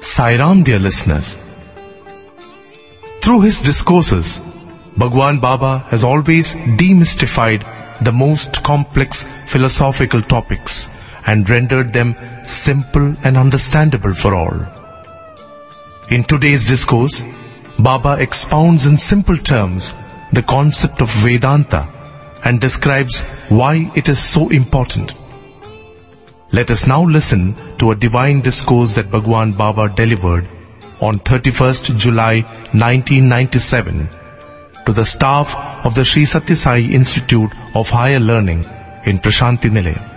Sai Ram, dear listeners. Through his discourses, Bhagwan Baba has always demystified the most complex philosophical topics and rendered them simple and understandable for all. In today's discourse, Baba expounds in simple terms the concept of Vedanta and describes why it is so important. Let us now listen to a divine discourse that Bhagwan Baba delivered on 31st July 1997 to the staff of the Sri Sathya Sai Institute of Higher Learning in Prashanti Nilayam.